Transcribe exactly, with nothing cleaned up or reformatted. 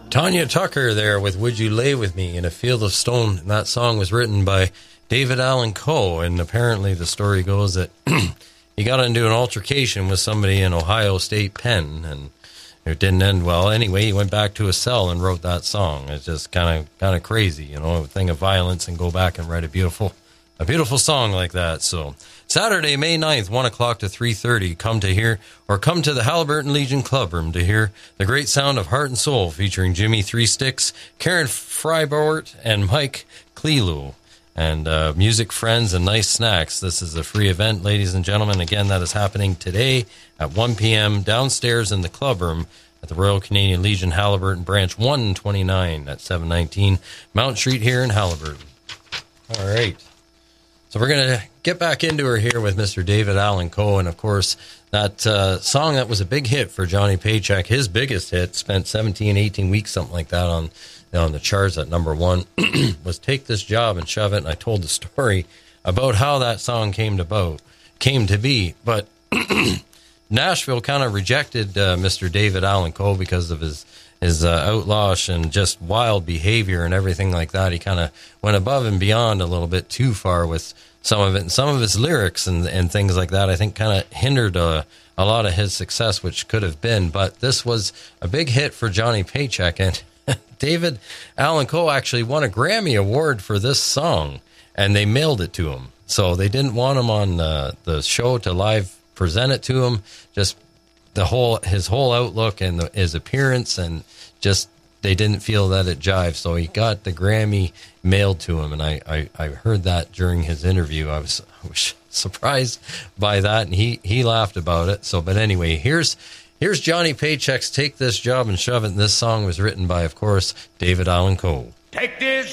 Tanya Tucker there with Would You Lay With Me in a Field of Stone. And that song was written by David Allan Coe, and apparently the story goes that he got into an altercation with somebody in Ohio State Penn, and it didn't end well. Anyway, he went back to his cell and wrote that song. It's just kind of kind of crazy, you know, a thing of violence, and go back and write a beautiful a beautiful song like that. So Saturday, May ninth, one o'clock to three thirty, come to hear, or come to the Haliburton Legion Clubroom to hear the great sound of Heart and Soul featuring Jimmy Three Sticks, Karen Freibort, and Mike Clelu. And uh, music, friends, and nice snacks. This is a free event, ladies and gentlemen. Again, that is happening today at one p.m. downstairs in the clubroom at the Royal Canadian Legion Haliburton Branch one twenty-nine at seven nineteen Mount Street here in Haliburton. All right. So we're going to get back into her here with Mister David Allan Coe. And, of course, that uh, song that was a big hit for Johnny Paycheck, his biggest hit, spent seventeen, eighteen weeks, something like that, on, on the charts at number one, was Take This Job and Shove It. And I told the story about how that song came to, boat, came to be. But Nashville kind of rejected uh, Mister David Allan Coe because of his his uh, outlawish and just wild behavior and everything like that. He kind of went above and beyond a little bit too far with some of it. And some of his lyrics and, and things like that, I think, kind of hindered uh, a lot of his success, which could have been. But this was a big hit for Johnny Paycheck. And David Allan Coe actually won a Grammy Award for this song, and they mailed it to him. So they didn't want him on uh, the show to live present it to him. Just the whole, his whole outlook and the, his appearance, and just, they didn't feel that it jived. So he got the Grammy mailed to him. And I, I, I heard that during his interview. I was, I was surprised by that. And he, he laughed about it. So, but anyway, here's, here's Johnny Paycheck's Take This Job and Shove It. And this song was written by, of course, David Allan Coe. Take this